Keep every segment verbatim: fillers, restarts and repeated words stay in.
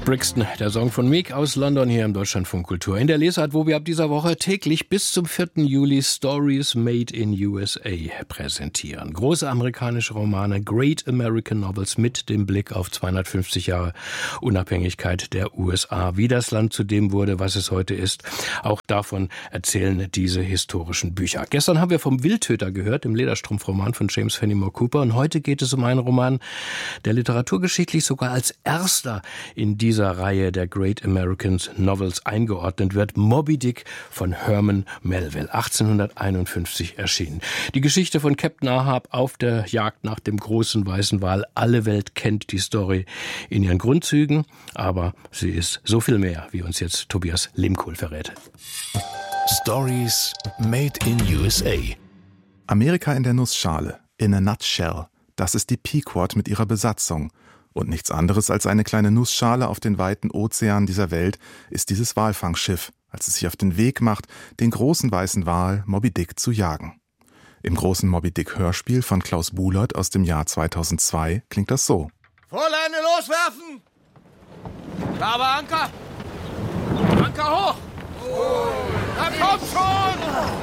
Brixton, der Song von Meek aus London hier im Deutschlandfunk Kultur. In der Lesart, wo wir ab dieser Woche täglich bis zum vierten Juli Stories Made in U S A präsentieren. Große amerikanische Romane, Great American Novels mit dem Blick auf zweihundertfünfzig Jahre Unabhängigkeit der U S A. Wie das Land zu dem wurde, was es heute ist. Auch davon erzählen diese historischen Bücher. Gestern haben wir vom Wildtöter gehört, dem Lederstrumpfroman von James Fenimore Cooper. Und heute geht es um einen Roman, der literaturgeschichtlich sogar als erster in dieser Reihe der Great American Novels eingeordnet wird. Moby Dick von Herman Melville, achtzehnhunderteinundfünfzig erschienen. Die Geschichte von Captain Ahab auf der Jagd nach dem großen weißen Wal. Alle Welt kennt die Story in ihren Grundzügen, aber sie ist so viel mehr, wie uns jetzt Tobias Limkohl verrät. Stories Made in U S A. Amerika in der Nussschale, in a nutshell. Das ist die Pequod mit ihrer Besatzung. Und nichts anderes als eine kleine Nussschale auf den weiten Ozeanen dieser Welt ist dieses Walfangschiff, als es sich auf den Weg macht, den großen weißen Wal Moby Dick zu jagen. Im großen Moby Dick Hörspiel von Klaus Buhlert aus dem Jahr zweitausendzwei klingt das so. Vorleine loswerfen! Klarer Anker! Anker hoch! Na komm schon!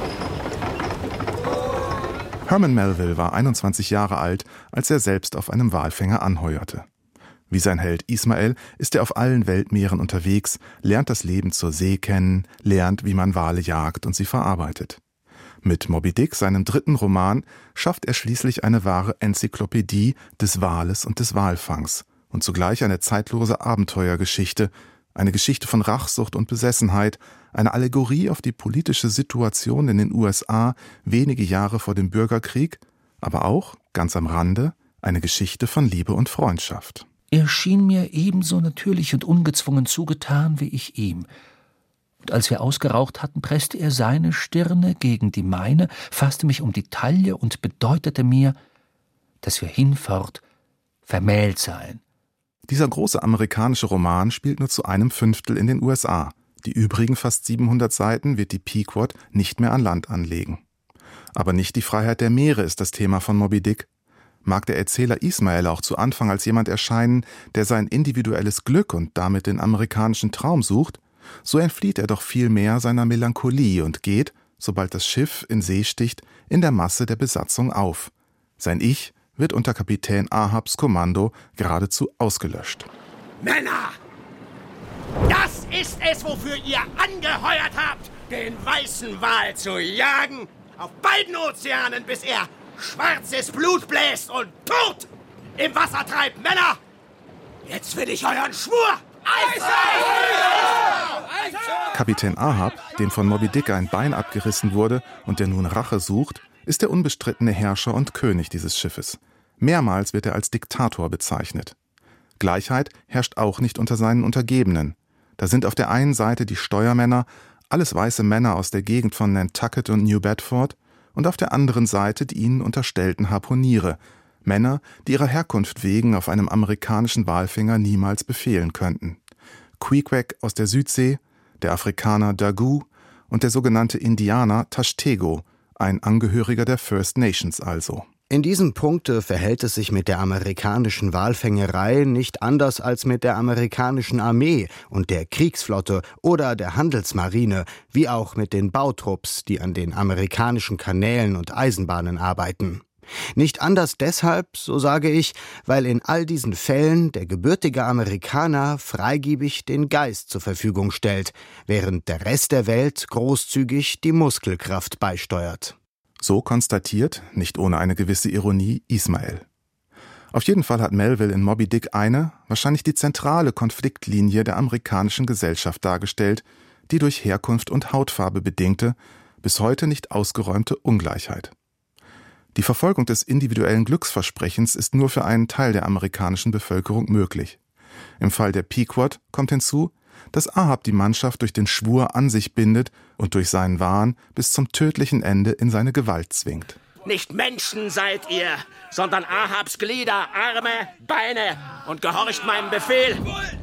Herman Melville war einundzwanzig Jahre alt, als er selbst auf einem Walfänger anheuerte. Wie sein Held Ismael ist er auf allen Weltmeeren unterwegs, lernt das Leben zur See kennen, lernt, wie man Wale jagt und sie verarbeitet. Mit Moby Dick, seinem dritten Roman, schafft er schließlich eine wahre Enzyklopädie des Wales und des Walfangs und zugleich eine zeitlose Abenteuergeschichte, eine Geschichte von Rachsucht und Besessenheit, eine Allegorie auf die politische Situation in den U S A wenige Jahre vor dem Bürgerkrieg, aber auch, ganz am Rande, eine Geschichte von Liebe und Freundschaft. Er schien mir ebenso natürlich und ungezwungen zugetan wie ich ihm. Und als wir ausgeraucht hatten, presste er seine Stirne gegen die meine, fasste mich um die Taille und bedeutete mir, dass wir hinfort vermählt seien. Dieser große amerikanische Roman spielt nur zu einem Fünftel in den U S A. Die übrigen fast siebenhundert Seiten wird die Pequod nicht mehr an Land anlegen. Aber nicht die Freiheit der Meere ist das Thema von Moby Dick. Mag der Erzähler Ismael auch zu Anfang als jemand erscheinen, der sein individuelles Glück und damit den amerikanischen Traum sucht, so entflieht er doch vielmehr seiner Melancholie und geht, sobald das Schiff in See sticht, in der Masse der Besatzung auf. Sein Ich wird unter Kapitän Ahabs Kommando geradezu ausgelöscht. Männer! Das ist es, wofür ihr angeheuert habt, den weißen Wal zu jagen, auf beiden Ozeanen, bis er schwarzes Blut bläst und tot im Wasser treibt. Männer, jetzt will ich euren Schwur. Kapitän Ahab, dem von Moby Dick ein Bein abgerissen wurde und der nun Rache sucht, ist der unbestrittene Herrscher und König dieses Schiffes. Mehrmals wird er als Diktator bezeichnet. Gleichheit herrscht auch nicht unter seinen Untergebenen. Da sind auf der einen Seite die Steuermänner, alles weiße Männer aus der Gegend von Nantucket und New Bedford, und auf der anderen Seite die ihnen unterstellten Harpuniere, Männer, die ihrer Herkunft wegen auf einem amerikanischen Walfänger niemals befehlen könnten. Queequeg aus der Südsee, der Afrikaner Dagu und der sogenannte Indianer Tashtego, ein Angehöriger der First Nations also. In diesem Punkte verhält es sich mit der amerikanischen Walfängerei nicht anders als mit der amerikanischen Armee und der Kriegsflotte oder der Handelsmarine, wie auch mit den Bautrupps, die an den amerikanischen Kanälen und Eisenbahnen arbeiten. Nicht anders deshalb, so sage ich, weil in all diesen Fällen der gebürtige Amerikaner freigebig den Geist zur Verfügung stellt, während der Rest der Welt großzügig die Muskelkraft beisteuert. So konstatiert, nicht ohne eine gewisse Ironie, Ismael. Auf jeden Fall hat Melville in Moby Dick eine, wahrscheinlich die zentrale Konfliktlinie der amerikanischen Gesellschaft dargestellt, die durch Herkunft und Hautfarbe bedingte, bis heute nicht ausgeräumte Ungleichheit. Die Verfolgung des individuellen Glücksversprechens ist nur für einen Teil der amerikanischen Bevölkerung möglich. Im Fall der Pequod kommt hinzu, dass Ahab die Mannschaft durch den Schwur an sich bindet und durch seinen Wahn bis zum tödlichen Ende in seine Gewalt zwingt. Nicht Menschen seid ihr, sondern Ahabs Glieder, Arme, Beine und gehorcht meinem Befehl.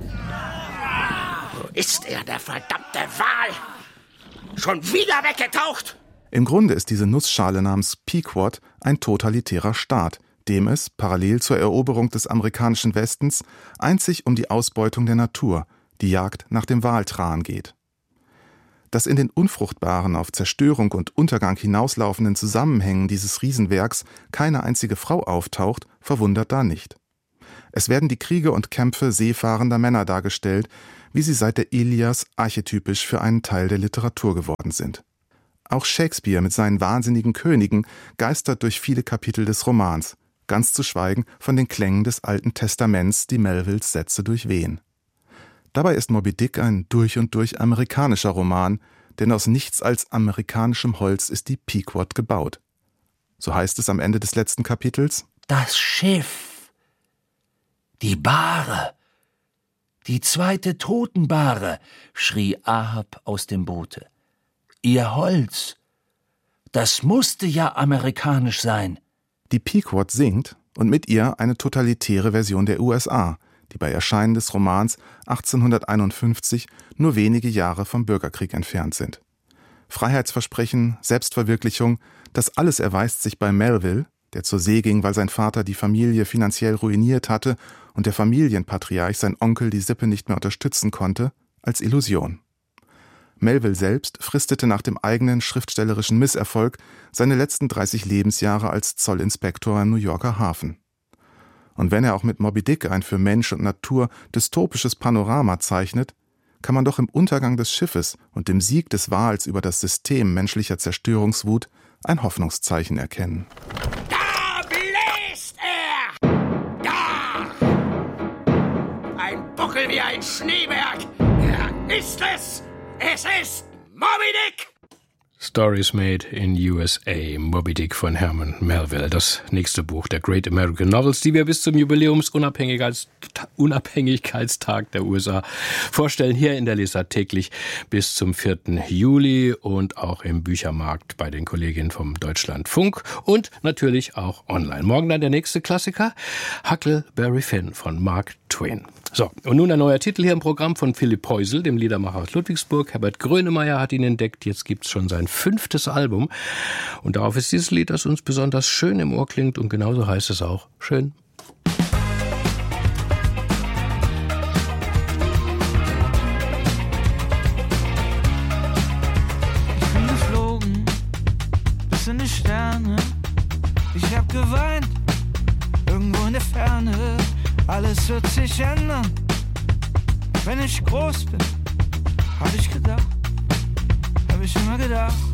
Wo ist er, der verdammte Wal? Schon wieder weggetaucht? Im Grunde ist diese Nussschale namens Pequod ein totalitärer Staat, dem es, parallel zur Eroberung des amerikanischen Westens, einzig um die Ausbeutung der Natur, die Jagd nach dem Waltran geht. Dass in den unfruchtbaren, auf Zerstörung und Untergang hinauslaufenden Zusammenhängen dieses Riesenwerks keine einzige Frau auftaucht, verwundert da nicht. Es werden die Kriege und Kämpfe seefahrender Männer dargestellt, wie sie seit der Ilias archetypisch für einen Teil der Literatur geworden sind. Auch Shakespeare mit seinen wahnsinnigen Königen geistert durch viele Kapitel des Romans, ganz zu schweigen von den Klängen des Alten Testaments, die Melvilles Sätze durchwehen. Dabei ist Moby Dick ein durch und durch amerikanischer Roman, denn aus nichts als amerikanischem Holz ist die Pequod gebaut. So heißt es am Ende des letzten Kapitels: Das Schiff, die Bahre, die zweite Totenbahre, schrie Ahab aus dem Boote. Ihr Holz, das musste ja amerikanisch sein. Die Pequod singt und mit ihr eine totalitäre Version der U S A, die bei Erscheinen des Romans achtzehnhunderteinundfünfzig nur wenige Jahre vom Bürgerkrieg entfernt sind. Freiheitsversprechen, Selbstverwirklichung, das alles erweist sich bei Melville, der zur See ging, weil sein Vater die Familie finanziell ruiniert hatte und der Familienpatriarch, sein Onkel, die Sippe nicht mehr unterstützen konnte, als Illusion. Melville selbst fristete nach dem eigenen schriftstellerischen Misserfolg seine letzten dreißig Lebensjahre als Zollinspektor im New Yorker Hafen. Und wenn er auch mit Moby Dick ein für Mensch und Natur dystopisches Panorama zeichnet, kann man doch im Untergang des Schiffes und dem Sieg des Wals über das System menschlicher Zerstörungswut ein Hoffnungszeichen erkennen. Da bläst er! Da! Ein Buckel wie ein Schneeberg! Er ist es! Es ist Moby Dick! Stories Made in U S A, Moby Dick von Herman Melville, das nächste Buch der Great American Novels, die wir bis zum Jubiläums-Unabhängigkeitstag der U S A vorstellen, hier in der Lesart täglich bis zum vierten Juli und auch im Büchermarkt bei den Kolleginnen vom Deutschlandfunk und natürlich auch online. Morgen dann der nächste Klassiker, Huckleberry Finn von Mark Twain. So, und nun ein neuer Titel hier im Programm von Philipp Heusel, dem Liedermacher aus Ludwigsburg. Herbert Grönemeyer hat ihn entdeckt, jetzt gibt's schon sein fünftes Album. Und darauf ist dieses Lied, das uns besonders schön im Ohr klingt und genauso heißt es auch, schön. Ich bin geflogen, bis in die Sterne. Ich hab geweint, irgendwo in der Ferne. Alles wird sich ändern, wenn ich groß bin, hab ich gedacht, hab ich immer gedacht.